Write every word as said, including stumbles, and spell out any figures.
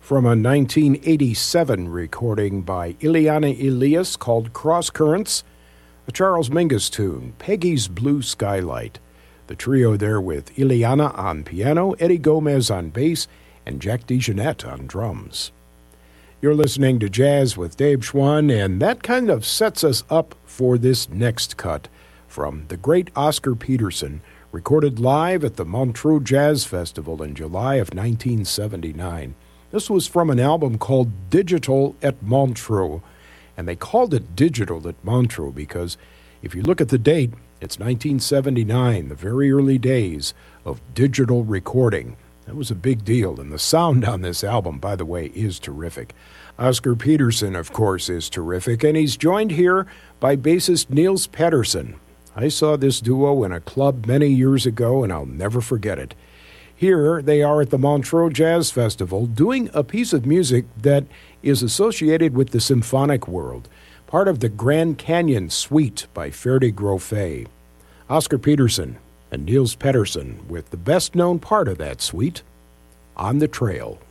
from a nineteen eighty-seven recording by Ileana Elias called Cross Currents, a Charles Mingus tune, Peggy's Blue Skylight. The trio there with Ileana on piano, Eddie Gomez on bass, and Jack DeJohnette on drums. You're listening to Jazz with Dave Schwann, and that kind of sets us up for this next cut from the great Oscar Peterson, recorded live at the Montreux Jazz Festival in July of nineteen seventy-nine. This was from an album called Digital at Montreux, and they called it Digital at Montreux because if you look at the date, it's nineteen seventy-nine, the very early days of digital recording. That was a big deal, and the sound on this album, by the way, is terrific. Oscar Peterson, of course, is terrific, and he's joined here by bassist Niels Pettersson. I saw this duo in a club many years ago, and I'll never forget it. Here they are at the Montreux Jazz Festival doing a piece of music that is associated with the symphonic world, part of the Grand Canyon Suite by Ferdi Grofé. Oscar Peterson and Niels Pettersson with the best-known part of that suite, On the Trail.